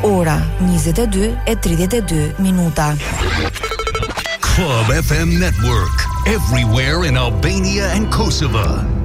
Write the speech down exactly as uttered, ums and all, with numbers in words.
ora njëzet e dy e tridhjet e dy minuta. Club F M Network, everywhere in Albania and Kosovo.